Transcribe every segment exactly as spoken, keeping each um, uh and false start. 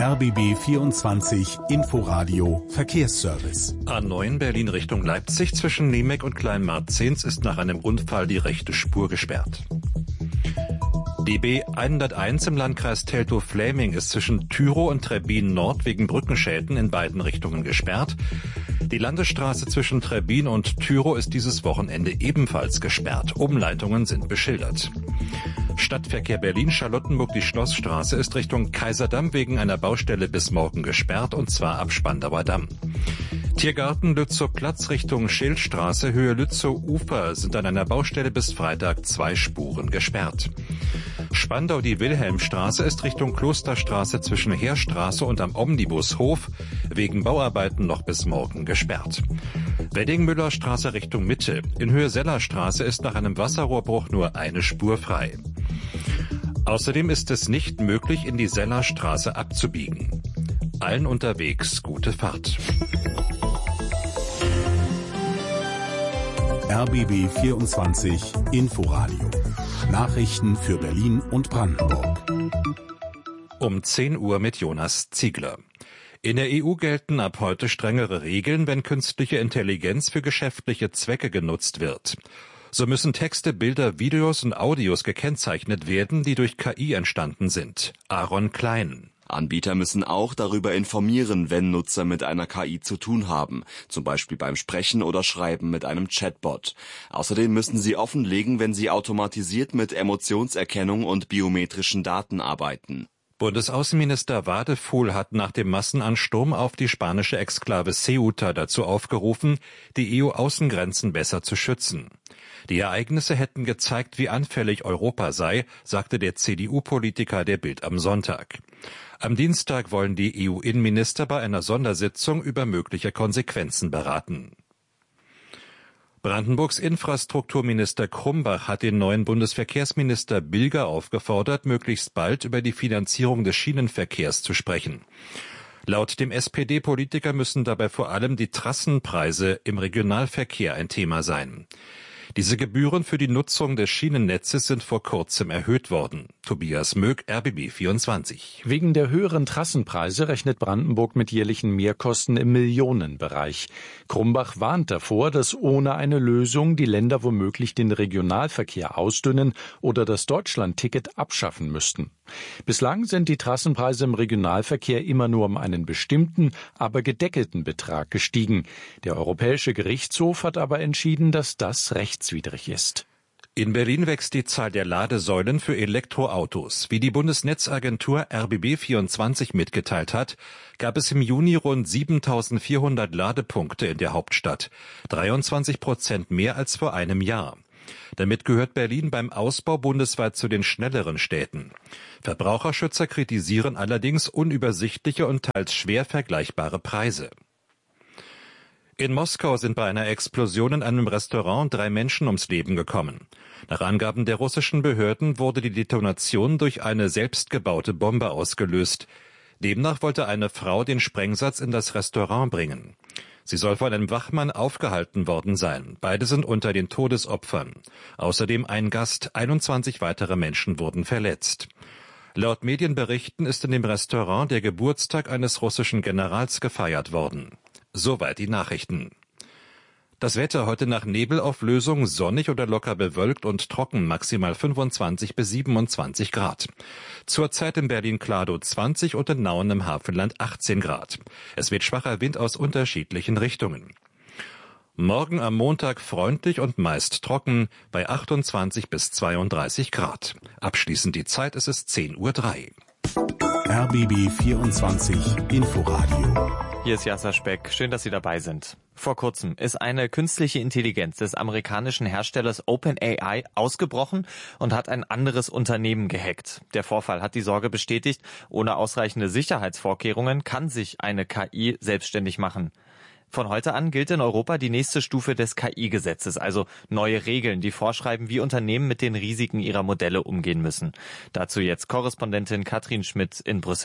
R B B vierundzwanzig Inforadio Verkehrsservice. A neun Berlin Richtung Leipzig zwischen Niemek und Kleinmarzzens ist nach einem Unfall die rechte Spur gesperrt. Die B hunderteins im Landkreis Teltow-Fläming ist zwischen Tyrow und Trebbin Nord wegen Brückenschäden in beiden Richtungen gesperrt. Die Landesstraße zwischen Trebbin und Tyrow ist dieses Wochenende ebenfalls gesperrt. Umleitungen sind beschildert. Stadtverkehr Berlin-Charlottenburg, die Schlossstraße ist Richtung Kaiserdamm wegen einer Baustelle bis morgen gesperrt, und zwar ab Spandauer Damm. Tiergarten Lützow Platz Richtung Schildstraße, Höhe Lützow Ufer sind an einer Baustelle bis Freitag zwei Spuren gesperrt. Spandau, die Wilhelmstraße ist Richtung Klosterstraße zwischen Heerstraße und am Omnibushof wegen Bauarbeiten noch bis morgen gesperrt. Wedding-Müller-Straße Richtung Mitte. In Höhe Sellerstraße ist nach einem Wasserrohrbruch nur eine Spur frei. Außerdem ist es nicht möglich, in die Sellerstraße abzubiegen. Allen unterwegs gute Fahrt. R B B vierundzwanzig Inforadio. Nachrichten für Berlin und Brandenburg. Um zehn Uhr mit Jonas Ziegler. In der E U gelten ab heute strengere Regeln, wenn künstliche Intelligenz für geschäftliche Zwecke genutzt wird. So müssen Texte, Bilder, Videos und Audios gekennzeichnet werden, die durch K I entstanden sind. Aaron Klein. Anbieter müssen auch darüber informieren, wenn Nutzer mit einer K I zu tun haben, zum Beispiel beim Sprechen oder Schreiben mit einem Chatbot. Außerdem müssen sie offenlegen, wenn sie automatisiert mit Emotionserkennung und biometrischen Daten arbeiten. Bundesaußenminister Wadefuhl hat nach dem Massenansturm auf die spanische Exklave Ceuta dazu aufgerufen, die E U-Außengrenzen besser zu schützen. Die Ereignisse hätten gezeigt, wie anfällig Europa sei, sagte der C D U-Politiker der Bild am Sonntag. Am Dienstag wollen die E U-Innenminister bei einer Sondersitzung über mögliche Konsequenzen beraten. Brandenburgs Infrastrukturminister Krumbach hat den neuen Bundesverkehrsminister Bilger aufgefordert, möglichst bald über die Finanzierung des Schienenverkehrs zu sprechen. Laut dem S P D-Politiker müssen dabei vor allem die Trassenpreise im Regionalverkehr ein Thema sein. Diese Gebühren für die Nutzung des Schienennetzes sind vor kurzem erhöht worden. Tobias Möck, R B B vierundzwanzig. Wegen der höheren Trassenpreise rechnet Brandenburg mit jährlichen Mehrkosten im Millionenbereich. Krumbach warnt davor, dass ohne eine Lösung die Länder womöglich den Regionalverkehr ausdünnen oder das Deutschlandticket abschaffen müssten. Bislang sind die Trassenpreise im Regionalverkehr immer nur um einen bestimmten, aber gedeckelten Betrag gestiegen. Der Europäische Gerichtshof hat aber entschieden, dass das rechtswidrig ist. In Berlin wächst die Zahl der Ladesäulen für Elektroautos. Wie die Bundesnetzagentur R B B vierundzwanzig mitgeteilt hat, gab es im Juni rund siebentausendvierhundert Ladepunkte in der Hauptstadt, dreiundzwanzig Prozent mehr als vor einem Jahr. Damit gehört Berlin beim Ausbau bundesweit zu den schnelleren Städten. Verbraucherschützer kritisieren allerdings unübersichtliche und teils schwer vergleichbare Preise. In Moskau sind bei einer Explosion in einem Restaurant drei Menschen ums Leben gekommen. Nach Angaben der russischen Behörden wurde die Detonation durch eine selbstgebaute Bombe ausgelöst. Demnach wollte eine Frau den Sprengsatz in das Restaurant bringen. Sie soll von einem Wachmann aufgehalten worden sein. Beide sind unter den Todesopfern. Außerdem ein Gast, einundzwanzig weitere Menschen wurden verletzt. Laut Medienberichten ist in dem Restaurant der Geburtstag eines russischen Generals gefeiert worden. Soweit die Nachrichten. Das Wetter heute nach Nebelauflösung sonnig oder locker bewölkt und trocken, maximal fünfundzwanzig bis siebenundzwanzig Grad. Zurzeit in Berlin-Kladow zwanzig und in Nauen im Hafenland achtzehn Grad. Es wird schwacher Wind aus unterschiedlichen Richtungen. Morgen am Montag freundlich und meist trocken bei achtundzwanzig bis zweiunddreißig Grad. Abschließend die Zeit, es ist zehn Uhr drei. R B B vierundzwanzig Inforadio. Hier ist Jasser Speck. Schön, dass Sie dabei sind. Vor kurzem ist eine künstliche Intelligenz des amerikanischen Herstellers OpenAI ausgebrochen und hat ein anderes Unternehmen gehackt. Der Vorfall hat die Sorge bestätigt, ohne ausreichende Sicherheitsvorkehrungen kann sich eine K I selbstständig machen. Von heute an gilt in Europa die nächste Stufe des K I-Gesetzes, also neue Regeln, die vorschreiben, wie Unternehmen mit den Risiken ihrer Modelle umgehen müssen. Dazu jetzt Korrespondentin Katrin Schmidt in Brüssel.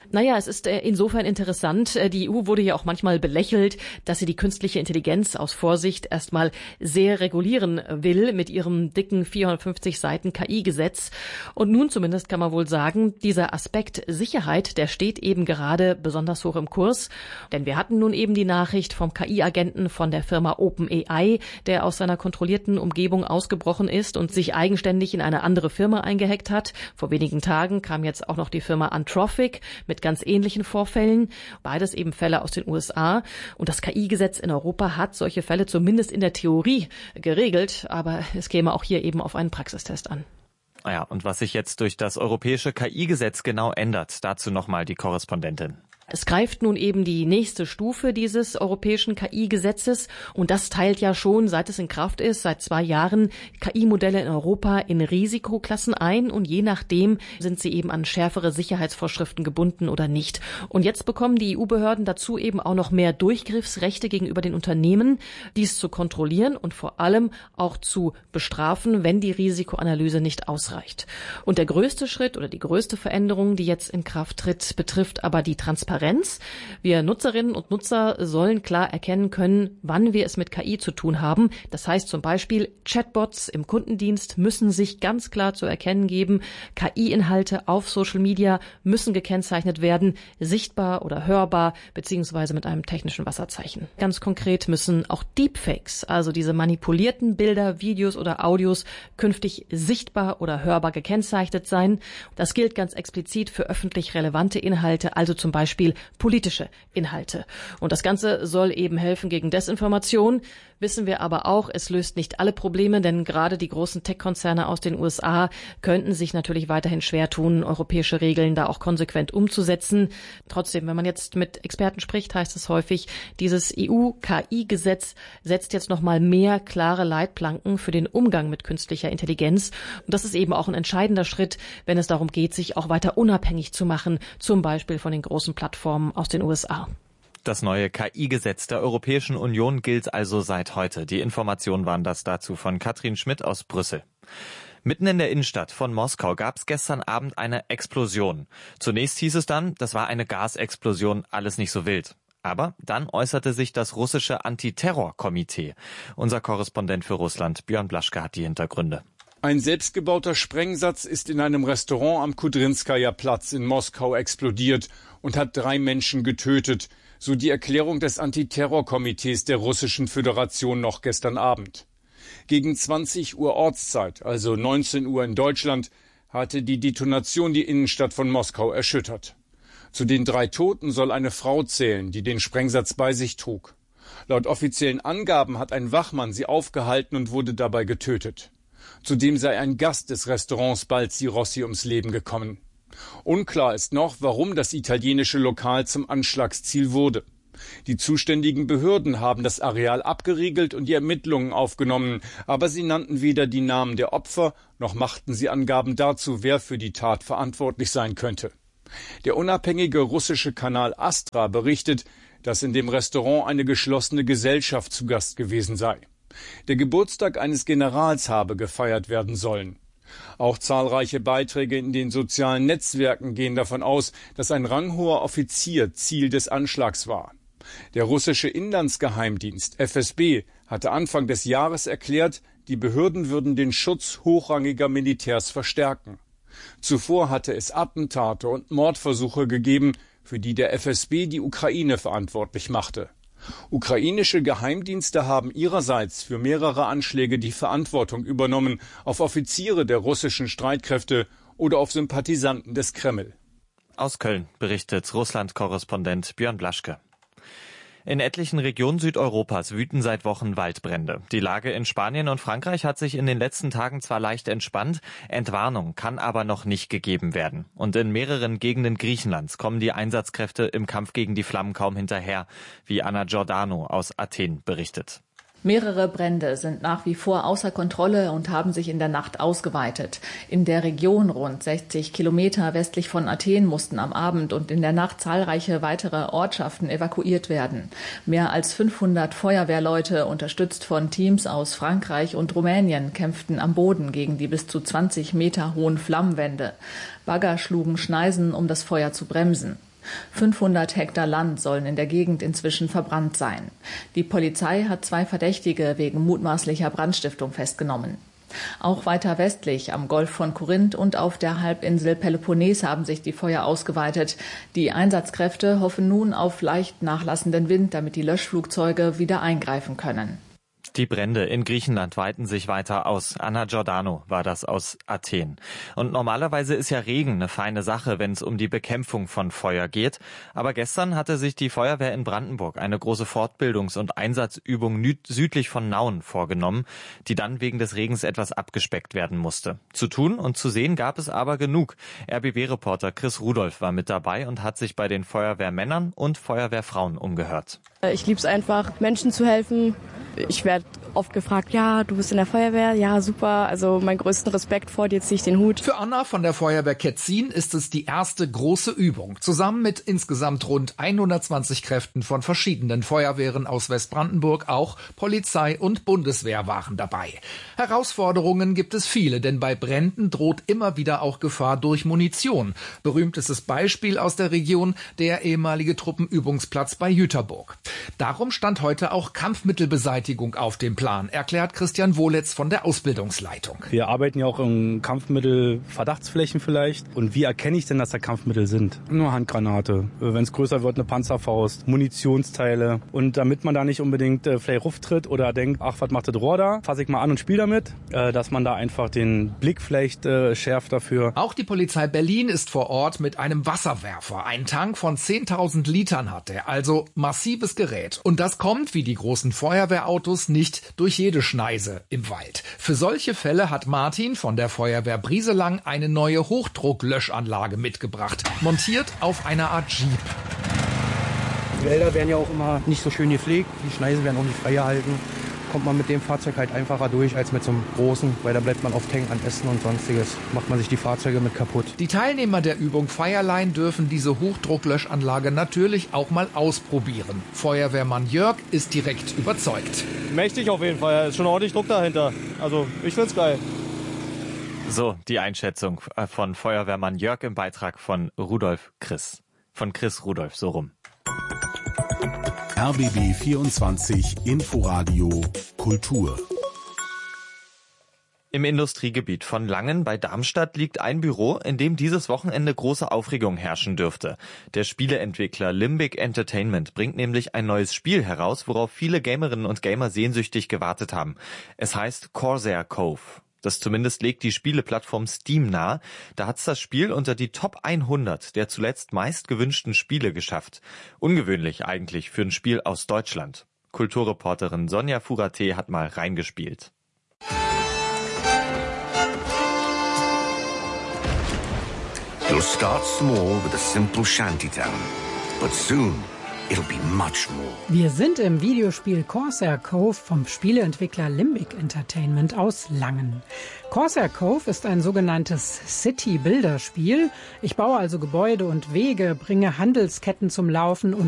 Naja, es ist insofern interessant. Die E U wurde ja auch manchmal belächelt, dass sie die künstliche Intelligenz aus Vorsicht erstmal sehr regulieren will mit ihrem dicken vierhundertfünfzig Seiten K I-Gesetz. Und nun zumindest kann man wohl sagen, dieser Aspekt Sicherheit, der steht eben gerade besonders hoch im Kurs. Denn wir hatten nun eben die Nachricht vom K I-Agenten von der Firma OpenAI, der aus seiner kontrollierten Umgebung ausgebrochen ist und sich eigenständig in eine andere Firma eingehackt hat. Vor wenigen Tagen kam jetzt auch noch die Firma Anthropic mit ganz ähnlichen Vorfällen. Beides eben Fälle aus den U S A. Und das K I-Gesetz in Europa hat solche Fälle zumindest in der Theorie geregelt. Aber es käme auch hier eben auf einen Praxistest an. Ja, und was sich jetzt durch das europäische K I-Gesetz genau ändert, dazu nochmal die Korrespondentin. Es greift nun eben die nächste Stufe dieses europäischen K I-Gesetzes und das teilt ja schon, seit es in Kraft ist, seit zwei Jahren K I-Modelle in Europa in Risikoklassen ein und je nachdem sind sie eben an schärfere Sicherheitsvorschriften gebunden oder nicht. Und jetzt bekommen die E U-Behörden dazu eben auch noch mehr Durchgriffsrechte gegenüber den Unternehmen, dies zu kontrollieren und vor allem auch zu bestrafen, wenn die Risikoanalyse nicht ausreicht. Und der größte Schritt oder die größte Veränderung, die jetzt in Kraft tritt, betrifft aber die Transparenz. Wir Nutzerinnen und Nutzer sollen klar erkennen können, wann wir es mit K I zu tun haben. Das heißt zum Beispiel, Chatbots im Kundendienst müssen sich ganz klar zu erkennen geben. K I-Inhalte auf Social Media müssen gekennzeichnet werden, sichtbar oder hörbar, beziehungsweise mit einem technischen Wasserzeichen. Ganz konkret müssen auch Deepfakes, also diese manipulierten Bilder, Videos oder Audios, künftig sichtbar oder hörbar gekennzeichnet sein. Das gilt ganz explizit für öffentlich relevante Inhalte, also zum Beispiel politische Inhalte. Und das Ganze soll eben helfen gegen Desinformation. Wissen wir aber auch, es löst nicht alle Probleme, denn gerade die großen Tech-Konzerne aus den U S A könnten sich natürlich weiterhin schwer tun, europäische Regeln da auch konsequent umzusetzen. Trotzdem, wenn man jetzt mit Experten spricht, heißt es häufig, dieses E U-K I-Gesetz setzt jetzt noch mal mehr klare Leitplanken für den Umgang mit künstlicher Intelligenz. Und das ist eben auch ein entscheidender Schritt, wenn es darum geht, sich auch weiter unabhängig zu machen, zum Beispiel von den großen Plattformen aus den U S A. Das neue K I-Gesetz der Europäischen Union gilt also seit heute. Die Informationen waren das dazu von Katrin Schmidt aus Brüssel. Mitten in der Innenstadt von Moskau gab es gestern Abend eine Explosion. Zunächst hieß es dann, das war eine Gasexplosion, alles nicht so wild. Aber dann äußerte sich das russische Antiterrorkomitee. Unser Korrespondent für Russland, Björn Blaschke, hat die Hintergründe. Ein selbstgebauter Sprengsatz ist in einem Restaurant am Kudrinskaja-Platz in Moskau explodiert und hat drei Menschen getötet, so die Erklärung des Antiterrorkomitees der Russischen Föderation noch gestern Abend. Gegen zwanzig Uhr Ortszeit, also neunzehn Uhr in Deutschland, hatte die Detonation die Innenstadt von Moskau erschüttert. Zu den drei Toten soll eine Frau zählen, die den Sprengsatz bei sich trug. Laut offiziellen Angaben hat ein Wachmann sie aufgehalten und wurde dabei getötet. Zudem sei ein Gast des Restaurants Balzi Rossi ums Leben gekommen. Unklar ist noch, warum das italienische Lokal zum Anschlagsziel wurde. Die zuständigen Behörden haben das Areal abgeriegelt und die Ermittlungen aufgenommen, aber sie nannten weder die Namen der Opfer, noch machten sie Angaben dazu, wer für die Tat verantwortlich sein könnte. Der unabhängige russische Kanal Astra berichtet, dass in dem Restaurant eine geschlossene Gesellschaft zu Gast gewesen sei. Der Geburtstag eines Generals habe gefeiert werden sollen. Auch zahlreiche Beiträge in den sozialen Netzwerken gehen davon aus, dass ein ranghoher Offizier Ziel des Anschlags war. Der russische Inlandsgeheimdienst F S B hatte Anfang des Jahres erklärt, die Behörden würden den Schutz hochrangiger Militärs verstärken. Zuvor hatte es Attentate und Mordversuche gegeben, für die der F S B die Ukraine verantwortlich machte. Ukrainische Geheimdienste haben ihrerseits für mehrere Anschläge die Verantwortung übernommen, auf Offiziere der russischen Streitkräfte oder auf Sympathisanten des Kreml. Aus Köln berichtet Russland-Korrespondent Björn Blaschke. In etlichen Regionen Südeuropas wüten seit Wochen Waldbrände. Die Lage in Spanien und Frankreich hat sich in den letzten Tagen zwar leicht entspannt, Entwarnung kann aber noch nicht gegeben werden. Und in mehreren Gegenden Griechenlands kommen die Einsatzkräfte im Kampf gegen die Flammen kaum hinterher, wie Anna Giordano aus Athen berichtet. Mehrere Brände sind nach wie vor außer Kontrolle und haben sich in der Nacht ausgeweitet. In der Region rund sechzig Kilometer westlich von Athen mussten am Abend und in der Nacht zahlreiche weitere Ortschaften evakuiert werden. Mehr als fünfhundert Feuerwehrleute, unterstützt von Teams aus Frankreich und Rumänien, kämpften am Boden gegen die bis zu zwanzig Meter hohen Flammenwände. Bagger schlugen Schneisen, um das Feuer zu bremsen. fünfhundert Hektar Land sollen in der Gegend inzwischen verbrannt sein. Die Polizei hat zwei Verdächtige wegen mutmaßlicher Brandstiftung festgenommen. Auch weiter westlich am Golf von Korinth und auf der Halbinsel Peloponnes haben sich die Feuer ausgeweitet. Die Einsatzkräfte hoffen nun auf leicht nachlassenden Wind, damit die Löschflugzeuge wieder eingreifen können. Die Brände in Griechenland weiten sich weiter aus. Anna Giordano war das aus Athen. Und normalerweise ist ja Regen eine feine Sache, wenn es um die Bekämpfung von Feuer geht. Aber gestern hatte sich die Feuerwehr in Brandenburg eine große Fortbildungs- und Einsatzübung südlich von Nauen vorgenommen, die dann wegen des Regens etwas abgespeckt werden musste. Zu tun und zu sehen gab es aber genug. R B B-Reporter Chris Rudolph war mit dabei und hat sich bei den Feuerwehrmännern und Feuerwehrfrauen umgehört. Ich liebe es einfach, Menschen zu helfen. Ich werde oft gefragt, ja, du bist in der Feuerwehr, ja, super, also meinen größten Respekt vor dir, ziehe ich den Hut. Für Anna von der Feuerwehr Ketzin ist es die erste große Übung, zusammen mit insgesamt rund hundertzwanzig Kräften von verschiedenen Feuerwehren aus Westbrandenburg, auch Polizei und Bundeswehr waren dabei. Herausforderungen gibt es viele, denn bei Bränden droht immer wieder auch Gefahr durch Munition. Berühmtestes Beispiel aus der Region, der ehemalige Truppenübungsplatz bei Jüterburg. Darum stand heute auch Kampfmittelbeseitigung auf dem Plan, erklärt Christian Wohlitz von der Ausbildungsleitung. Wir arbeiten ja auch in Kampfmittel-Verdachtsflächen vielleicht. Und wie erkenne ich denn, dass da Kampfmittel sind? Nur Handgranate. Wenn es größer wird, eine Panzerfaust, Munitionsteile. Und damit man da nicht unbedingt äh, vielleicht ruft oder denkt, ach, was macht das Rohr da? Fasse ich mal an und spiele damit. Äh, dass man da einfach den Blick vielleicht äh, schärft dafür. Auch die Polizei Berlin ist vor Ort mit einem Wasserwerfer. Ein Tank von zehntausend Litern hat er, also massives Gerät. Und das kommt, wie die großen Feuerwehrautos, nicht durch jede Schneise im Wald. Für solche Fälle hat Martin von der Feuerwehr Brieselang eine neue Hochdrucklöschanlage mitgebracht, montiert auf einer Art Jeep. Die Wälder werden ja auch immer nicht so schön gepflegt, die Schneisen werden auch nicht freigehalten. Kommt man mit dem Fahrzeug halt einfacher durch als mit so einem großen, weil da bleibt man oft hängen an Essen und sonstiges. Macht man sich die Fahrzeuge mit kaputt. Die Teilnehmer der Übung Feierlein dürfen diese Hochdrucklöschanlage natürlich auch mal ausprobieren. Feuerwehrmann Jörg ist direkt überzeugt. Mächtig auf jeden Fall, da ist schon ordentlich Druck dahinter. Also ich find's geil. So, die Einschätzung von Feuerwehrmann Jörg im Beitrag von Rudolf Chris. Von Chris Rudolf, so rum. R B B vierundzwanzig Inforadio Kultur. Im Industriegebiet von Langen bei Darmstadt liegt ein Büro, in dem dieses Wochenende große Aufregung herrschen dürfte. Der Spieleentwickler Limbic Entertainment bringt nämlich ein neues Spiel heraus, worauf viele Gamerinnen und Gamer sehnsüchtig gewartet haben. Es heißt Corsair Cove. Das zumindest legt die Spieleplattform Steam nahe. Da hat's das Spiel unter die Top hundert der zuletzt meist gewünschten Spiele geschafft. Ungewöhnlich eigentlich für ein Spiel aus Deutschland. Kulturreporterin Sonja Furate hat mal reingespielt. It'll start small with a simple shantytown, but soon it'll be much more. Wir sind im Videospiel Corsair Cove vom Spieleentwickler Limbic Entertainment aus Langen. Corsair Cove ist ein sogenanntes City-Builder-Spiel. Ich baue also Gebäude und Wege, bringe Handelsketten zum Laufen und